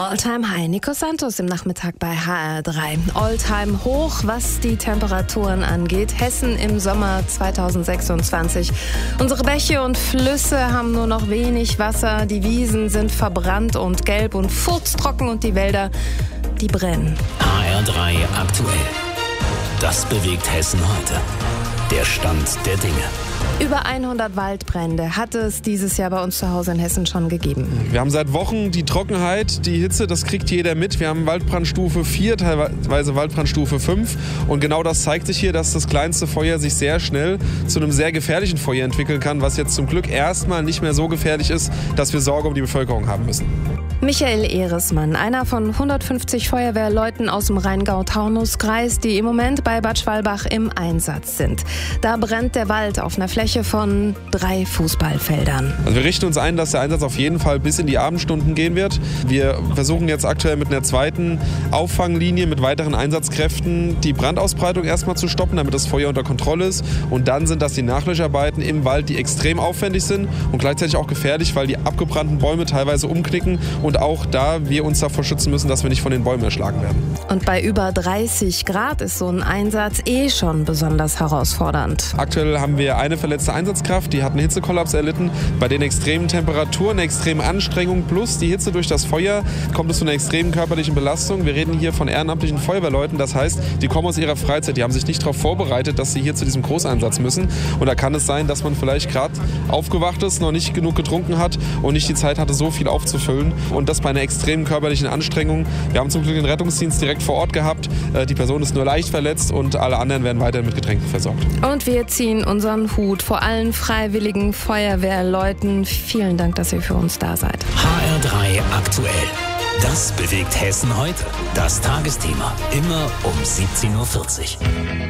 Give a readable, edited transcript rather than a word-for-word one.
All-Time High. Nico Santos im Nachmittag bei HR3. All-Time Hoch, was die Temperaturen angeht. Hessen im Sommer 2026. Unsere Bäche und Flüsse haben nur noch wenig Wasser. Die Wiesen sind verbrannt und gelb und furztrocken und die Wälder, die brennen. HR3 aktuell. Das bewegt Hessen heute. Der Stand der Dinge. Über 100 Waldbrände hat es dieses Jahr bei uns zu Hause in Hessen schon gegeben. Wir haben seit Wochen die Trockenheit, die Hitze, das kriegt jeder mit. Wir haben Waldbrandstufe 4, teilweise Waldbrandstufe 5. Und genau das zeigt sich hier, dass das kleinste Feuer sich sehr schnell zu einem sehr gefährlichen Feuer entwickeln kann, was jetzt zum Glück erstmal nicht mehr so gefährlich ist, dass wir Sorge um die Bevölkerung haben müssen. Michael Ehresmann, einer von 150 Feuerwehrleuten aus dem Rheingau-Taunus-Kreis, die im Moment bei Bad Schwalbach im Einsatz sind. Da brennt der Wald auf einer Fläche von 3 Fußballfeldern. Also wir richten uns ein, dass der Einsatz auf jeden Fall bis in die Abendstunden gehen wird. Wir versuchen jetzt aktuell mit einer zweiten Auffanglinie, mit weiteren Einsatzkräften, die Brandausbreitung erstmal zu stoppen, damit das Feuer unter Kontrolle ist. Und dann sind das die Nachlöscharbeiten im Wald, die extrem aufwendig sind und gleichzeitig auch gefährlich, weil die abgebrannten Bäume teilweise umknicken und auch da wir uns davor schützen müssen, dass wir nicht von den Bäumen erschlagen werden. Und bei über 30 Grad ist so ein Einsatz schon besonders herausfordernd. Aktuell haben wir eine verletzte Einsatzkraft, die hat einen Hitzekollaps erlitten. Bei den extremen Temperaturen, extremen Anstrengungen plus die Hitze durch das Feuer kommt es zu einer extremen körperlichen Belastung. Wir reden hier von ehrenamtlichen Feuerwehrleuten, das heißt, die kommen aus ihrer Freizeit, die haben sich nicht darauf vorbereitet, dass sie hier zu diesem Großeinsatz müssen. Und da kann es sein, dass man vielleicht gerade aufgewacht ist, noch nicht genug getrunken hat und nicht die Zeit hatte, so viel aufzufüllen. Und das bei einer extremen körperlichen Anstrengung. Wir haben zum Glück den Rettungsdienst direkt vor Ort gehabt. Die Person ist nur leicht verletzt und alle anderen werden weiterhin mit Getränken versorgt. Und wir ziehen unseren Hut vor allen freiwilligen Feuerwehrleuten. Vielen Dank, dass ihr für uns da seid. HR3 aktuell. Das bewegt Hessen heute. Das Tagesthema. Immer um 17:40 Uhr.